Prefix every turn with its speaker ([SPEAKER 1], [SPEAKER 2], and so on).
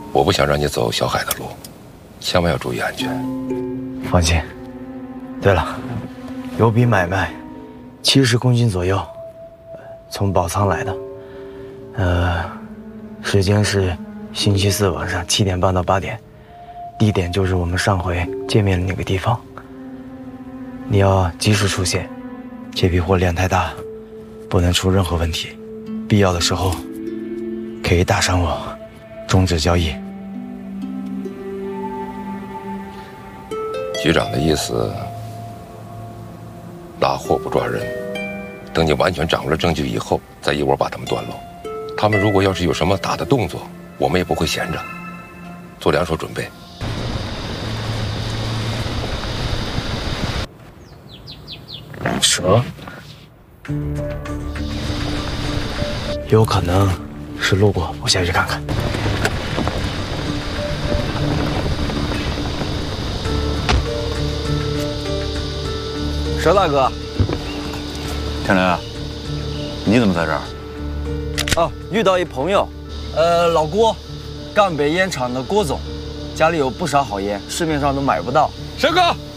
[SPEAKER 1] 我不想让你走小海的路，千万要注意安全。
[SPEAKER 2] 放心。对了，有笔买卖，70公斤左右，从宝仓来的。时间是星期四晚上7点半到8点，地点就是我们上回见面的那个地方。你要及时出现，这批货量太大，不能出任何问题。必要的时候可以打伤我，终止交易。
[SPEAKER 1] 局长的意思，拿货不抓人，等你完全掌握了证据以后，再一窝把他们端喽。他们如果要是有什么大的动作，我们也不会闲着，做2手准备。
[SPEAKER 2] 蛇，有可能是路过，我下去看看。
[SPEAKER 3] 佘大哥，
[SPEAKER 4] 天雷，你怎么在这儿？
[SPEAKER 3] 哦，遇到一朋友，老郭，赣北烟厂的郭总，家里有不少好烟，市面上都买不到。
[SPEAKER 5] 佘哥，